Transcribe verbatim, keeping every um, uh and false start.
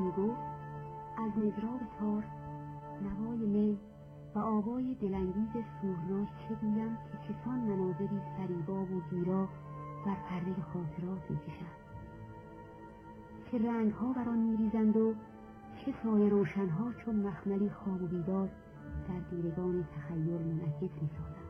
میگفت از مضراب تار، نوای می و آوای دلانگیز سورناک چه گویم که چسان مناظری فریبا و گیرا بر پرده خاطرات میکشند که رنگها بر آن میریزند و چه سایه روشنها چون مخملی خواب و بیدار در دیدگان تخیل منعکس میسازند.